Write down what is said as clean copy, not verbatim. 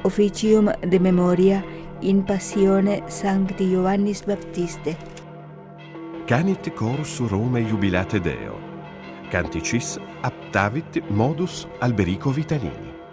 officium de memoria in passione Sancti Ioannis Baptiste. Canit chorus Rome jubilate Deo. Canticis aptavit modus Alberico Vitalini.